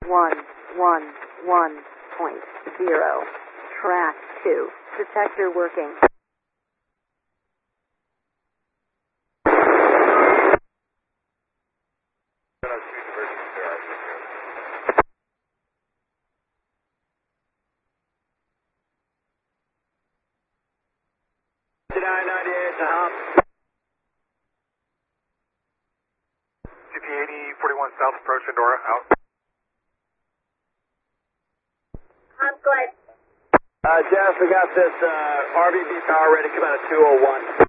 111.0. Track 2. Detector working. CP8041 South approach Endora out. I'm good. Jeff, we got this RVB power ready to come out at 201.